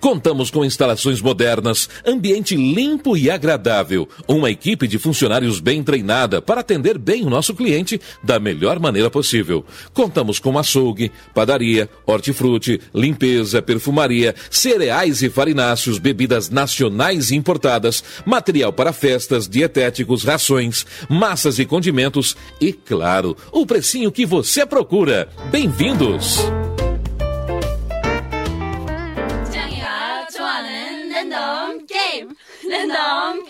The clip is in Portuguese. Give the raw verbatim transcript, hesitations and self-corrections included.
Contamos com instalações modernas, ambiente limpo e agradável, uma equipe de funcionários bem treinada para atender bem o nosso cliente da melhor maneira possível. Contamos com açougue, padaria, hortifruti, limpeza, perfumaria, cereais e farináceos, bebidas nacionais e importadas, material para festas, dietéticos, rações, massas e condimentos e, claro, o precinho que você procura. Bem-vindos!